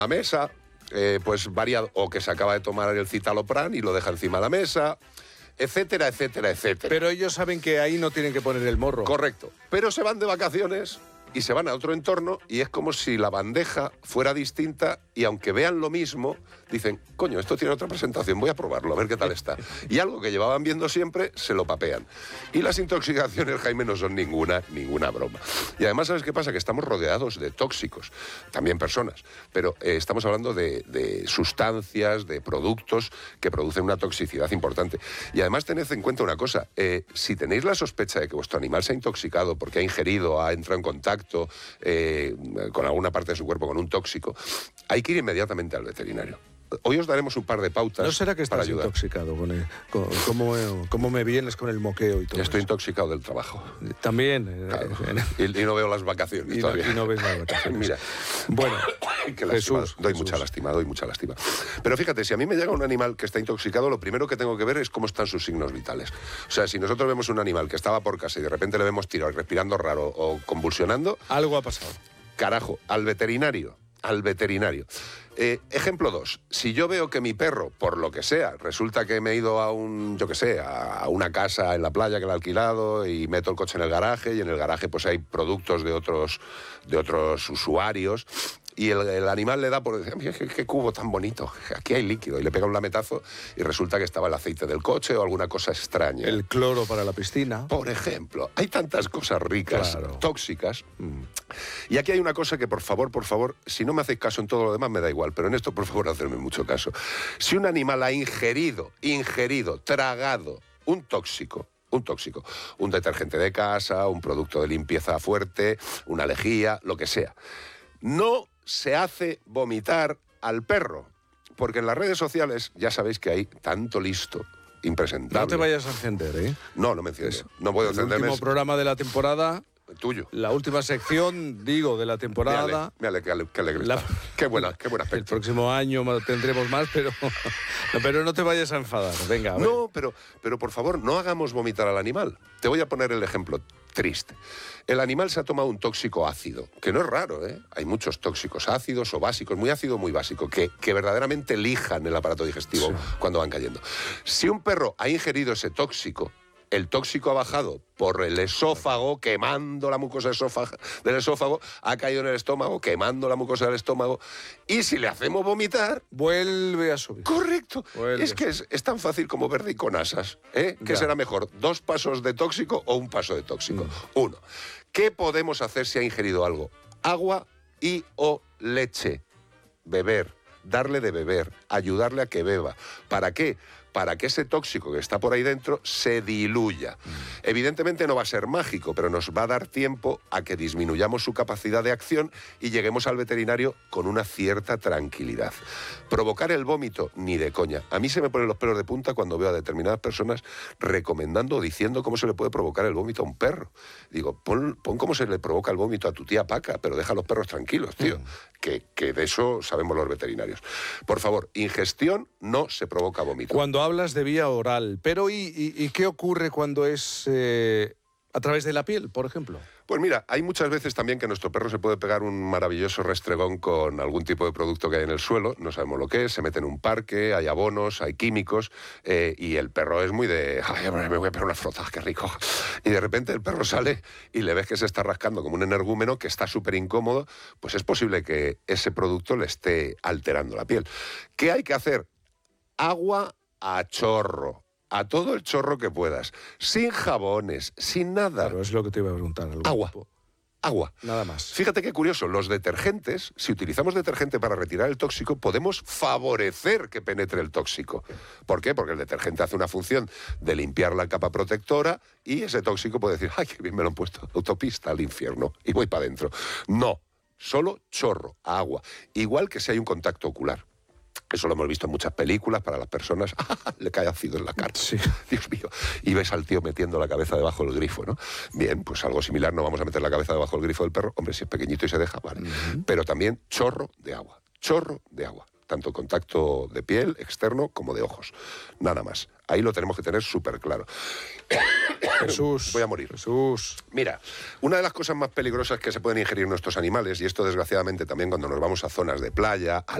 la mesa, pues variado, o que se acaba de tomar el citalopram y lo deja encima de la mesa, etcétera, etcétera, etcétera. Pero ellos saben que ahí no tienen que poner el morro. Correcto. Pero se van de vacaciones y se van a otro entorno y es como si la bandeja fuera distinta y aunque vean lo mismo, dicen, coño, esto tiene otra presentación, voy a probarlo, a ver qué tal está. Y algo que llevaban viendo siempre, se lo papean. Y las intoxicaciones, Jaime, no son ninguna broma. Y además, ¿sabes qué pasa? Que estamos rodeados de tóxicos, también personas, pero estamos hablando de sustancias, de productos que producen una toxicidad importante. Y además tened en cuenta una cosa, si tenéis la sospecha de que vuestro animal se ha intoxicado porque ha ingerido, ha entrado en contacto con alguna parte de su cuerpo con un tóxico, hay que ir inmediatamente al veterinario. Hoy os daremos un par de pautas. ¿No será que estás intoxicado cómo me vienes con el moqueo y todo? Estoy intoxicado del trabajo. También. Claro. Y no veo las vacaciones todavía. Y no ves las vacaciones. Mira. Bueno, Jesús. Doy mucha lástima. Pero fíjate, si a mí me llega un animal que está intoxicado, lo primero que tengo que ver es cómo están sus signos vitales. O sea, si nosotros vemos un animal que estaba por casa y de repente le vemos tirado, respirando raro o convulsionando... Algo ha pasado. Carajo, al veterinario. Ejemplo 2. Si yo veo que mi perro, por lo que sea, resulta que me he ido a una casa en la playa que la he alquilado y meto el coche en el garaje y en el garaje pues hay productos de otros usuarios y el animal le da por decir, mira, qué cubo tan bonito, aquí hay líquido, y le pega un lametazo y resulta que estaba el aceite del coche o alguna cosa extraña. El cloro para la piscina. Por ejemplo, hay tantas cosas ricas, claro, tóxicas. Y aquí hay una cosa que, por favor, si no me hacéis caso en todo lo demás me da igual, pero en esto, por favor, hacedme mucho caso. Si un animal ha ingerido, tragado un tóxico, un detergente de casa, un producto de limpieza fuerte, una lejía, lo que sea, no se hace vomitar al perro, porque en las redes sociales ya sabéis que hay tanto listo impresentable. No te vayas a encender, ¿eh? No me enciendo. No puedo encenderme. El último programa de la temporada... Tuyo. La última sección, de la temporada. Mírale, qué alegre está. Qué buena aspecto. El próximo año tendremos más, pero no te vayas a enfadar. Venga, a ver. No, pero por favor, no hagamos vomitar al animal. Te voy a poner el ejemplo triste. El animal se ha tomado un tóxico ácido, que no es raro, ¿eh? Hay muchos tóxicos ácidos o básicos, muy ácido o muy básico, que verdaderamente lijan el aparato digestivo, sí, cuando van cayendo. Si un perro ha ingerido ese tóxico, el tóxico ha bajado por el esófago, quemando la mucosa del esófago, ha caído en el estómago, quemando la mucosa del estómago, y si le hacemos vomitar... Vuelve a subir. Correcto. Es que es tan fácil como verde y con asas, ¿eh? ¿Qué será mejor, 2 pasos de tóxico o 1 paso de tóxico? 1. ¿Qué podemos hacer si ha ingerido algo? Agua y o leche. Beber, darle de beber, ayudarle a que beba. ¿Para qué? Para que ese tóxico que está por ahí dentro se diluya. Evidentemente no va a ser mágico, pero nos va a dar tiempo a que disminuyamos su capacidad de acción y lleguemos al veterinario con una cierta tranquilidad. Provocar el vómito, ni de coña. A mí se me ponen los pelos de punta cuando veo a determinadas personas recomendando o diciendo cómo se le puede provocar el vómito a un perro. Digo, pon cómo se le provoca el vómito a tu tía Paca, pero deja a los perros tranquilos, tío. Que de eso sabemos los veterinarios. Por favor, ingestión no se provoca vómito. Cuando hablas de vía oral, pero ¿y qué ocurre cuando es a través de la piel, por ejemplo? Pues mira, hay muchas veces también que nuestro perro se puede pegar un maravilloso restregón con algún tipo de producto que hay en el suelo, no sabemos lo que es, se mete en un parque, hay abonos, hay químicos, y el perro es muy de, ay, me voy a pegar unas frotadas, qué rico. Y de repente el perro sale y le ves que se está rascando como un energúmeno, que está súper incómodo, pues es posible que ese producto le esté alterando la piel. ¿Qué hay que hacer? Agua a chorro. A todo el chorro que puedas, sin jabones, sin nada. Claro, es lo que te iba a preguntar. Agua. Nada más. Fíjate qué curioso, los detergentes, si utilizamos detergente para retirar el tóxico, podemos favorecer que penetre el tóxico. ¿Por qué? Porque el detergente hace una función de limpiar la capa protectora y ese tóxico puede decir, ay, qué bien me lo han puesto, autopista al infierno, y voy para adentro. No, solo chorro, agua. Igual que si hay un contacto ocular. Eso lo hemos visto en muchas películas para las personas. Le cae ácido en la cara. Sí. Dios mío. Y ves al tío metiendo la cabeza debajo del grifo, ¿no? Bien, pues algo similar. No vamos a meter la cabeza debajo del grifo del perro. Hombre, si es pequeñito y se deja, vale. Pero también chorro de agua. Chorro de agua. tanto contacto de piel externo como de ojos. Nada más. Ahí lo tenemos que tener súper claro. Jesús. Voy a morir. Jesús. Mira, una de las cosas más peligrosas que se pueden ingerir nuestros animales, y esto desgraciadamente también cuando nos vamos a zonas de playa,